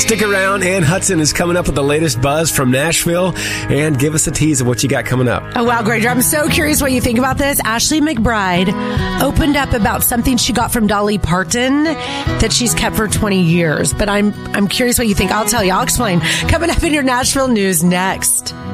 Stick around. Ann Hudson is coming up with the latest buzz from Nashville, and give us a tease of what you got coming up. Oh, wow, Granger. I'm so curious what you think about this. Ashley McBride opened up about something she got from Dolly Parton that she's kept for 20 years. But I'm curious what you think. I'll tell you. I'll explain. Coming up in your Nashville news next.